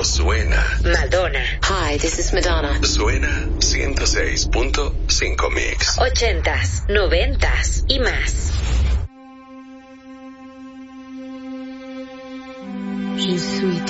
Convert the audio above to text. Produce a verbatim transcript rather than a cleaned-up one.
suena. Madonna. Hi, this is Madonna. Suena ciento seis punto cinco Mix. Ochentas, noventas y más. Je suis